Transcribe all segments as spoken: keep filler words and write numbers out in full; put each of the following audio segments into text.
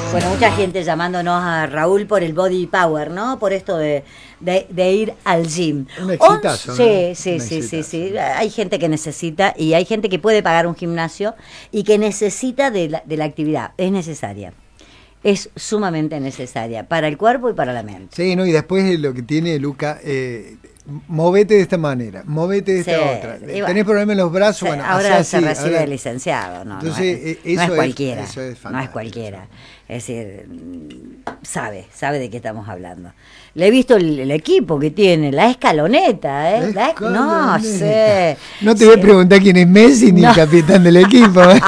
Bueno, mucha gente llamándonos a Raúl por el body power, ¿no? Por esto de, de, de ir al gym. Un exitazo, Sí, ¿no? sí, Un sí, sí, exitazo. sí. Hay gente que necesita y hay gente que puede pagar un gimnasio y que necesita de la, de la actividad. Es necesaria. Es sumamente necesaria para el cuerpo y para la mente. Sí, no, y después lo que tiene Luca, eh, movete de esta manera, movete de esta Sí, otra. y Tenés bueno, problemas en los brazos, sí, bueno, ahora hacé se así, recibe ahora- de licenciado, no, Entonces, no, eh, es, no eso es es- cualquiera, eso es no es fantástico, cualquiera. sí. Es decir, mm, sabe, sabe de qué estamos hablando. Le he visto el, el equipo que tiene, la escaloneta, ¿eh? La esc- no Escaloneta. sé. No te Sí. voy a preguntar quién es Messi ni No. el capitán del equipo. ¿eh?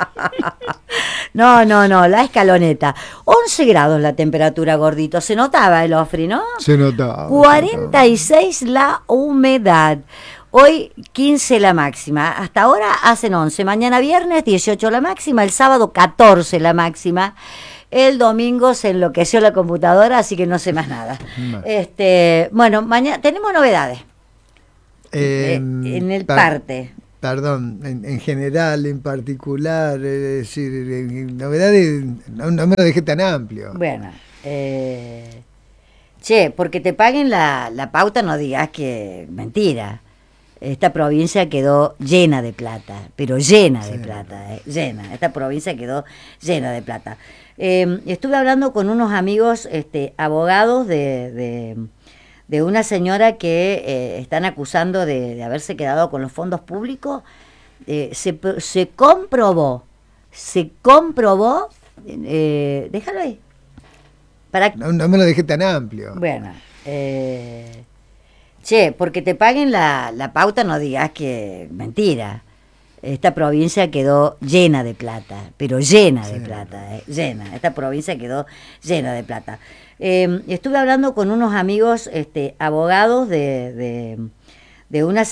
No, no, no, la escaloneta. once grados la temperatura, gordito. Se notaba el Ofri, ¿no? Se notaba. cuarenta y seis la humedad. Hoy quince la máxima. Hasta ahora hacen once. Mañana viernes dieciocho la máxima. El sábado catorce la máxima. El domingo se enloqueció la computadora, así que no sé más nada. No. Este, bueno, mañana tenemos novedades. Eh, Eh, en el per- parte. Perdón, en, en general, en particular, es decir, en novedades, no, no me lo dejé tan amplio. Bueno, eh, che, porque te paguen la, la pauta no digas que mentira. Esta provincia quedó llena de plata, pero llena de Sí. plata, eh, llena. Esta provincia quedó llena de plata. Eh, estuve hablando con unos amigos este, abogados de, de, de una señora que eh, están acusando de, de haberse quedado con los fondos públicos. Eh, se, pr- se comprobó, se comprobó, eh, déjalo ahí. Para, No, no me lo dejé tan amplio. bueno, eh, che, porque te paguen la, la pauta no digas que mentira. Esta provincia quedó llena de plata, pero llena de Sí. plata, eh, llena. Esta provincia quedó llena de plata. Eh, estuve hablando con unos amigos este, abogados de, de, de una